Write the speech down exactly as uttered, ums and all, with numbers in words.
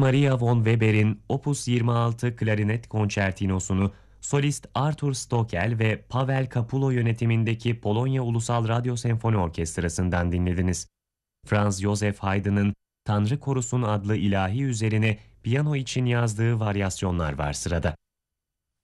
Maria von Weber'in Opus yirmi altı klarinet konçertinosunu solist Arthur Stokel ve Pavel Kapulo yönetimindeki Polonya Ulusal Radyo Senfoni Orkestrası'ndan dinlediniz. Franz Joseph Haydn'ın Tanrı Korusun adlı ilahi üzerine piyano için yazdığı varyasyonlar var sırada.